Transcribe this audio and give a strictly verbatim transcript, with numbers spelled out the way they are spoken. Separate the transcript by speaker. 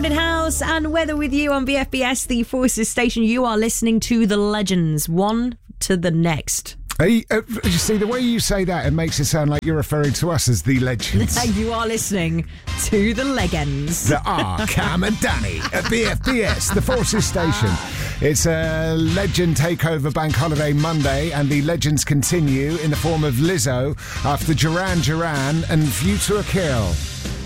Speaker 1: Crowded House and Weather with you on V F B S, the Forces station. You are listening to the legends, one to the next.
Speaker 2: Hey, uh, you see, the way you say that, it makes it sound like you're referring to us as the legends.
Speaker 1: You are listening to the legends.
Speaker 2: The R, Cam and Danny at V F B S, the Forces station. It's a legend takeover bank holiday Monday, and the legends continue in the form of Lizzo after Duran Duran and View to a Kill.